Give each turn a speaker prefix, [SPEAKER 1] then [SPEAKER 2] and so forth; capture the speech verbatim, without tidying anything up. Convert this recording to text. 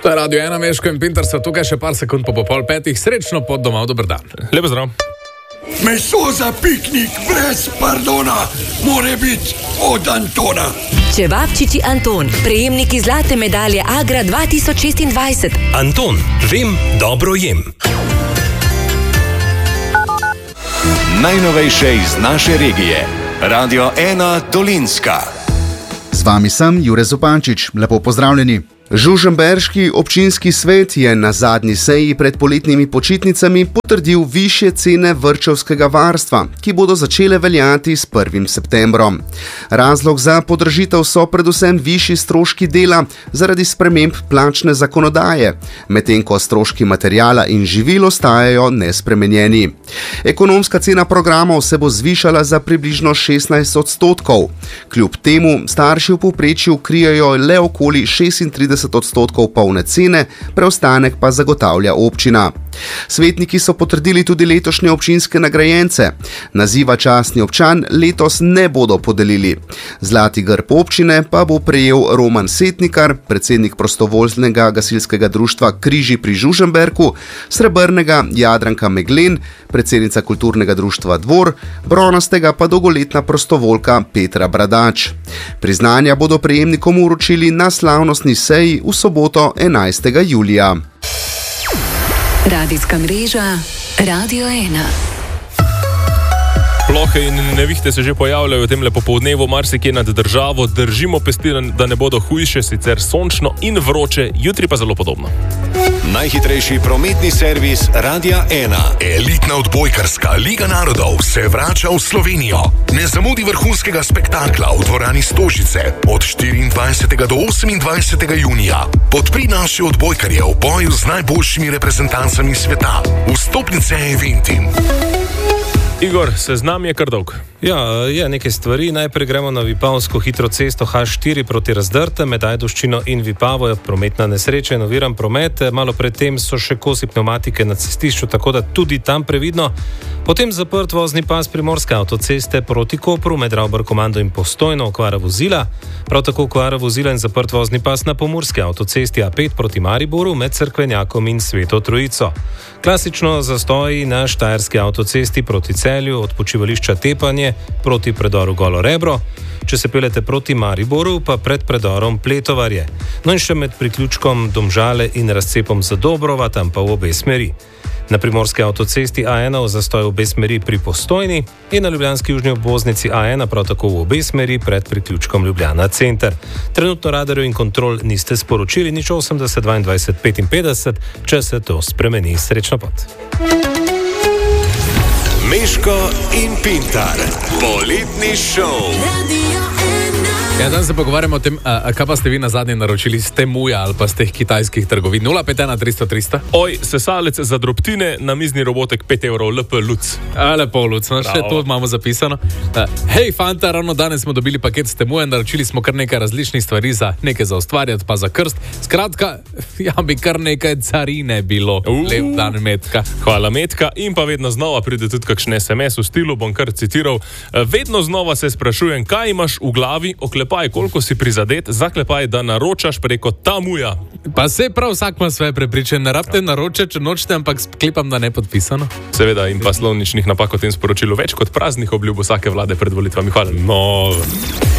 [SPEAKER 1] To je Radio ena, Meško in Pintar, so tukaj še par sekund po pol petih. Srečno pot domov, dober dan.
[SPEAKER 2] Lepo zdrav.
[SPEAKER 3] Meso za piknik brez pardona mora biti od Antona.
[SPEAKER 4] Čevapčiči Anton, prejemniki zlate medalje Agra dva tisoč šestindvajset.
[SPEAKER 5] Anton, vem, dobro jem.
[SPEAKER 6] Najnovejše iz naše regije. Radio ena Dolenjska.
[SPEAKER 7] Z vami sem Jure Zupančič. Lepo pozdravljeni. Žužemberški občinski svet je na zadnji seji pred poletnimi počitnicami potrdil višje cene vrtčevskega varstva, ki bodo začele veljati s prvim septembrom. Razlog za podražitev so predvsem višji stroški dela zaradi sprememb plačne zakonodaje, medtem ko stroški materiala in živil ostajajo nespremenjeni. Ekonomska cena programov se bo zvišala za približno šestnajst odstotkov. Kljub temu starši v povprečju krijejo le okoli šestintrideset odstotkov polne cene, preostanek pa zagotavlja občina. Svetniki so potrdili tudi letošnje občinske nagrajence. Naziva častni občan letos ne bodo podelili. Zlati grb občine pa bo prejel Roman Setnikar, predsednik prostovoljnega gasilskega društva Križi pri Žužemberku, srebrnega Jadranka Meglen, predsednica kulturnega društva Dvor, bronastega pa dolgoletna prostovoljka Petra Bradač. Priznanja bodo prejemnikom uročili na slavnostni seji v soboto enajstega julija.
[SPEAKER 4] Radijska mreža Radio ena.
[SPEAKER 2] Plohe in nevihte se že pojavljajo v tem popoldnevu marsikje nad državo. Držimo pesti, da ne bodo hujše, sicer sončno in vroče, jutri pa zelo podobno.
[SPEAKER 6] Najhitrejši prometni servis Radia ena.
[SPEAKER 8] Elitna odbojkarska Liga narodov se vrača v Slovenijo. Ne zamudi vrhunskega spektakla v dvorani Stožice od štiriindvajsetega do osemindvajsetega junija. Podpri naše odbojkarje v boju z najboljšimi reprezentancami sveta. Vstopnice Eventim.
[SPEAKER 2] Igor, seznam je kar dolg.
[SPEAKER 5] Ja, je nekaj stvari. Najprej gremo na Vipavsko hitro cesto ha štiri proti Razdrte, med Ajdovščino in Vipavo je prometna nesreča in oviran promet. Malo predtem so še kosi pneumatike na cestišču, tako da tudi tam previdno. Potem zaprt vozni pas primorske avtoceste proti Kopru, med Ravbarkomando in Postojno, okvara vozila. Prav tako okvara vozila in zaprt vozni pas na pomurski avtocesti A pet proti Mariboru, med Cerkvenjakom in Sveto Trojico. Klasično zastoji na štajerski avtocesti proti Celju, od počivališča Tepanje proti predoru Golo Rebro. Če se peljete proti Mariboru, pa pred predorom Pletovarje. No in še med priključkom Domžale in razcepom Zadobrova, tam pa v obe smeri. Na primorski avtocesti A ena v zastoj v obe smeri pri Postojni in na ljubljanski južni obvoznici A ena prav tako v obe smeri pred priključkom Ljubljana center. Trenutno radarjev in kontrol niste sporočili, nič osemdeset dvaindvajset petinpetdeset, če se to spremeni. Srečno pot.
[SPEAKER 6] Meško in Pintar. Poletni šov.
[SPEAKER 1] Ja, danes se pogovarjamo o tem, a, a kaj pa ste vi na zadnje naročili z Temuja ali pa z teh kitajskih trgovin. nula pet ena tristo tristo.
[SPEAKER 2] Oj, sesalec za drobtine, namizni robotek pet evrov, L P Luc.
[SPEAKER 1] A, lepo Luc, no, še to imamo zapisano. A, hej, fanta, ravno danes smo dobili paket s Temuja, naročili smo kar nekaj različnih stvari, za nekaj za ustvarjati, pa za krst. Skratka, ja bi kar nekaj carine bilo. Uh, Lep dan, Metka.
[SPEAKER 2] Hvala, Metka. In pa vedno znova pride tudi kakšen es em es v stilu, bom kar citiral. Vedno znova se sprašujem, kaj imaš v glavi, oklepaj, koliko si prizadet, zaklepaj, da naročaš preko Temuja.
[SPEAKER 1] Pa se prav vsak ima svoje prepričanje, ne rabite naročati, če nočete, ampak sklepam, da ne podpisano.
[SPEAKER 2] Seveda, in pa slovničnih napak o tem sporočilu več kot praznih obljub vsake vlade pred volitvami. Hvala.
[SPEAKER 1] No.